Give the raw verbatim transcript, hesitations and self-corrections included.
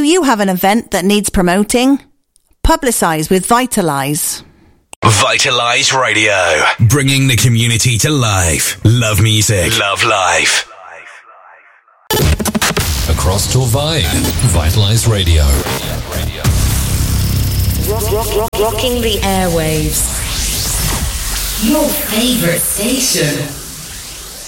you have an event that needs promoting? Publicise with Vitalise. Vitalise Radio, bringing the community to life. Love music, love life. Across Torvay, Vitalise Radio. Rock, rock, rock, rocking the airwaves. Your favourite station.